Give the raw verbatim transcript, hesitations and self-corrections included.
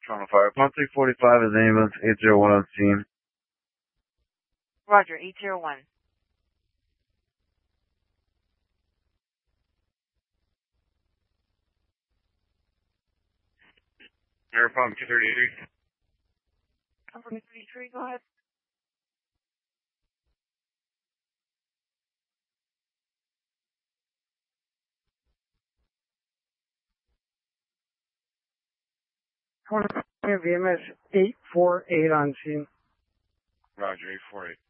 Toronto Fire. one three forty-five is ambulance, eight zero one on scene. Roger, eight zero one. Air pump two thirty-three. Number two thirty-three, go ahead. V M S eight four eight on scene. Roger, eight four eight.